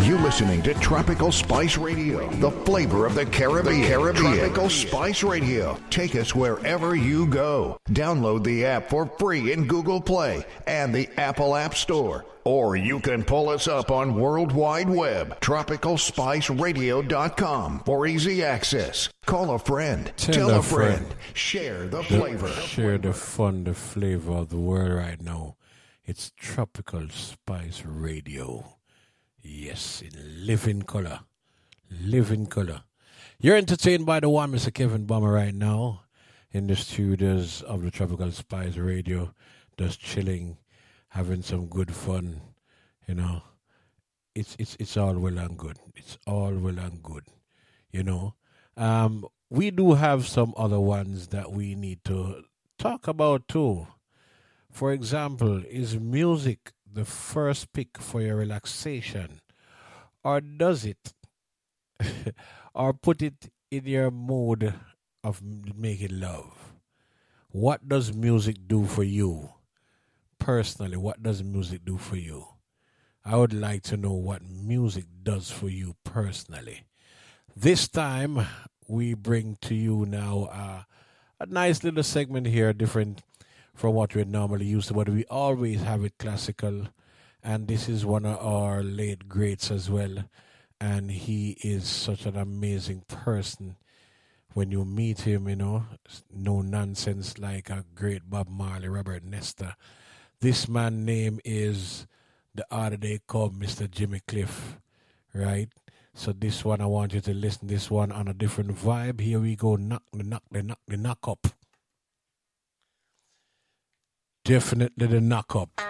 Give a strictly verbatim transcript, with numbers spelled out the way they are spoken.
You listening to Tropical Spice Radio, the flavor of the Caribbean. The Caribbean. Tropical Spice Radio. Take us wherever you go. Download the app for free in Google Play and the Apple App Store. Or you can pull us up on World Wide Web, tropical spice radio dot com for easy access. Call a friend, tell, tell a friend. friend, share the, the flavor. Share the fun, the flavor of the world right now. It's Tropical Spice Radio. Yes, in living color. Living color. You're entertained by the one, Mister Kevin Bomber, right now in the studios of the Tropical Spice Radio, just chilling, having some good fun, you know. It's it's it's all well and good. It's all well and good, you know. Um, we do have some other ones that we need to talk about too. For example, is music the first pick for your relaxation, or does it, or put it in your mood of making love? What does music do for you? Personally, what does music do for you? I would like to know what music does for you personally. This time, we bring to you now uh, a nice little segment here, different from what we normally used to, but we always have it classical. And this is one of our late greats as well. And he is such an amazing person. When you meet him, you know, no nonsense like a great Bob Marley, Robert Nesta. This man's name is the other day called Mister Jimmy Cliff, right? So this one, I want you to listen to this one on a different vibe. Here we go, knock the knock the knock the knock up. Definitely the knock up.